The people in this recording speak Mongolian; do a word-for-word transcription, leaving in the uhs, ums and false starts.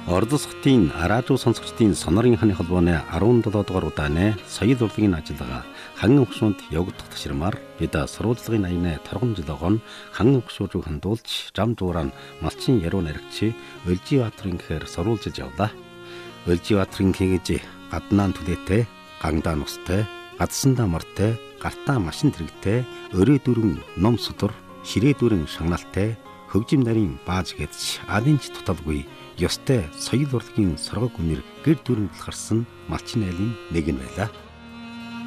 Ордос хотын Араажуу сонсогчдын сонорын ханы холбооны арван долоо дугаар удааны соёл урлагийн ажиллагаа ханган хөшөөнд явагдах ташрамаар бид сурвалжлагын аяны торгон жилогон ханган хөшөөжийг хандуулж жам дууран малчин яруу наригч Өлжибаатарын гэхээр сурвалжиж явлаа. Өлжибаатарын гэж гаднаан түлээтэй, гангадаа нустай, гадсандаа мортой, гартаа машин тэрэгтэй, өрөө дүрэн ном судар, ширээ дүрэн шагналтай, хөгжим нарийн бааж гэдж алинч туталгүй ёстой соёл урлагийн соргог үнэр гэр дүрэн талхарсан малчин айлын нэг нь байлаа.